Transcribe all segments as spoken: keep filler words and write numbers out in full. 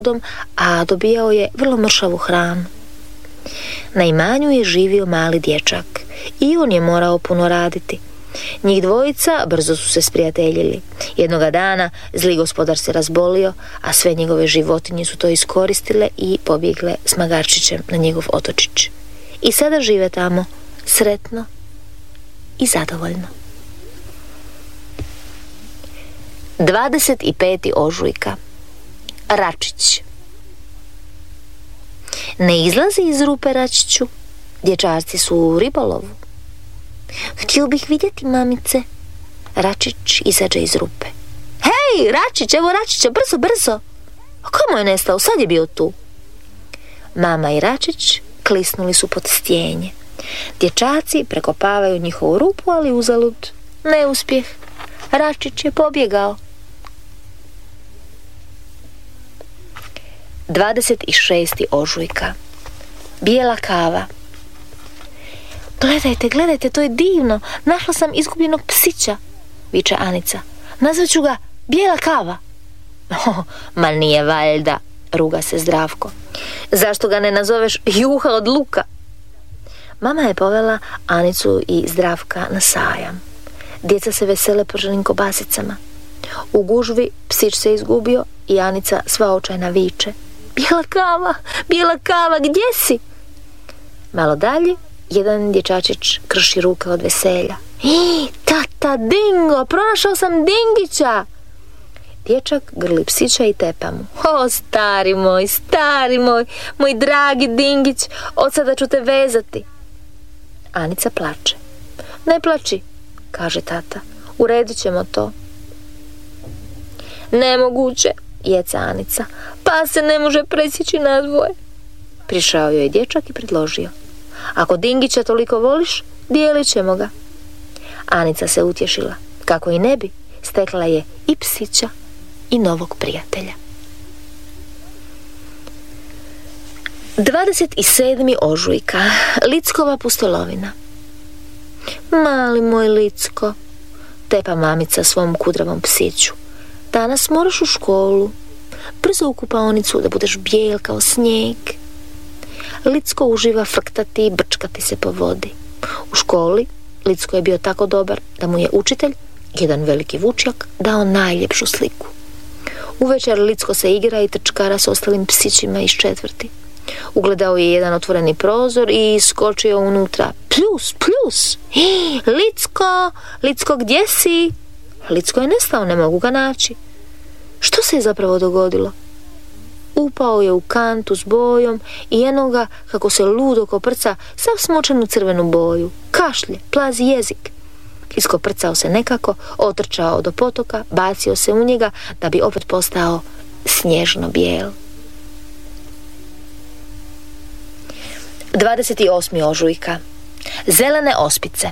a dobijao je vrlo mršavu hranu. Na imanju je živio mali dječak i on je morao puno raditi. Njih dvojica brzo su se sprijateljili. Jednoga dana zli gospodar se razbolio, a sve njegove životinje su to iskoristile i pobjegle s magarčićem na njegov otočić. I sada žive tamo sretno i zadovoljno. dvadeset peti ožujka. Račić. Ne izlazi iz rupe, Račiću. Dječarci su u ribolovu. Htio bih vidjeti, mamice. Račić izađe iz rupe. Hej, Račić, evo Račića, brzo, brzo. A kamo je nestao? Sad je bio tu. Mama i Račić klisnuli su pod stjenje. Dječaci prekopavaju njihovu rupu, ali uzalud. Neuspjeh. Račić je pobjegao. dvadeset šesti ožujka. Bijela kava. Gledajte, gledajte, to je divno. Našla sam izgubljenog psića, viče Anica. Nazvaću ga Bijela kava. Oh, ma nije valjda, ruga se Zdravko. Zašto ga ne nazoveš Juha od luka? Mama je povela Anicu i Zdravka na sajam. Djeca se vesele prženim kobasicama. U gužvi psić se izgubio i Anica sva očajna viče. Bijela kava, bijela kava, gdje si? Malo dalje, jedan dječačić krši ruke od veselja. Ih, tata, Dingo, pronašao sam Dingića! Dječak grli psića i tepa mu. O, stari moj, stari moj, moj dragi Dingić, od sada ću te vezati. Anica plače. Ne plači, kaže tata, uredit ćemo to. Nemoguće, jeca Anica, pa se ne može presjeći na dvoje. Prišao joj je dječak i predložio. Ako Dingića toliko voliš, dijelit ćemo ga. Anica se utješila. Kako i ne bi, stekla je i psića i novog prijatelja. dvadeset sedmi ožujka. Lickova pustolovina. Mali moj Licko, tepa mamica svom kudravom psiću. Danas moraš u školu. Brzo u kupaonicu da budeš bijel kao snijeg. Licko uživa frktati i brčkati se po vodi. U školi Licko je bio tako dobar da mu je učitelj, jedan veliki vučjak, dao najljepšu sliku. Uvečer Licko se igra i trčkara s ostalim psićima iz četvrti. Ugledao je jedan otvoreni prozor i skočio unutra. Pljus, pljus! Licko, Licko, gdje si? Licko je nestao, ne mogu ga naći. Što se je zapravo dogodilo? Upao je u kantu s bojom i eno ga kako se ludo koprca, sav smočen u crvenu boju. Kašlje, plazi jezik. Iskoprcao se nekako, otrčao do potoka, bacio se u njega da bi opet postao snježno bijel. dvadeset osmi ožujka. Zelene ospice.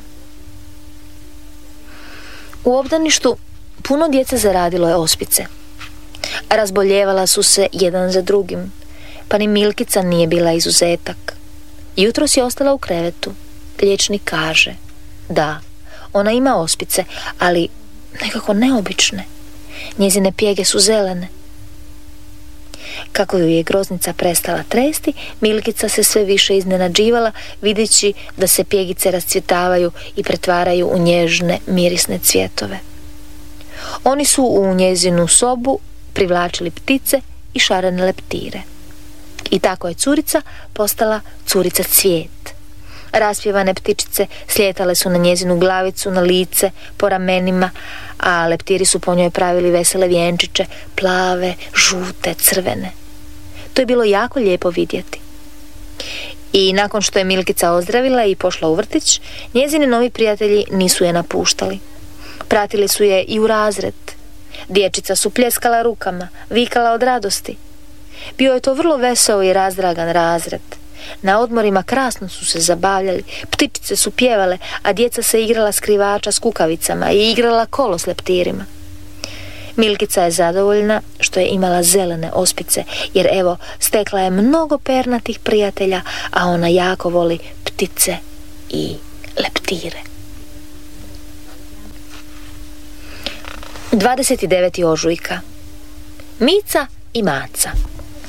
U obdaništu puno djece zaradilo je ospice. Razboljevala su se jedan za drugim, pa ni Milkica nije bila izuzetak. Jutros je ostala u krevetu. Liječnik kaže, da, ona ima ospice, ali nekako neobične. Njezine pjege su zelene. Kako ju je groznica prestala tresti, Milkica se sve više iznenađivala, videći da se pjegice rascvjetavaju i pretvaraju u nježne, mirisne cvjetove. Oni su u njezinu sobu privlačili ptice i šarene leptire. I tako je curica postala curica cvijet. Raspjevane ptičice slijetale su na njezinu glavicu, na lice, po ramenima, a leptiri su po njoj pravili vesele vjenčiće, plave, žute, crvene. To je bilo jako lijepo vidjeti. I nakon što je Milkica ozdravila i pošla u vrtić, njezini novi prijatelji nisu je napuštali. Pratili su je i u razred. Dječica su pljeskala rukama, vikala od radosti. Bio je to vrlo veseo i razdragan razred. Na odmorima krasno su se zabavljali, ptičice su pjevale, a djeca se igrala skrivača s kukavicama i igrala kolo s leptirima. Milkica je zadovoljna što je imala zelene ospice, jer evo, stekla je mnogo pernatih prijatelja, a ona jako voli ptice i leptire. dvadeset deveti ožujka. Mica i Maca.